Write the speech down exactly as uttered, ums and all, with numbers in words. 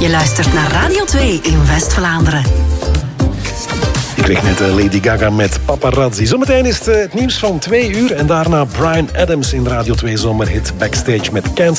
Je luistert naar Radio twee in West-Vlaanderen. Ik kreeg net uh, Lady Gaga met Paparazzi. Zometeen is het, uh, het nieuws van twee uur. En daarna Bryan Adams in Radio twee Zomerhit Backstage met Can't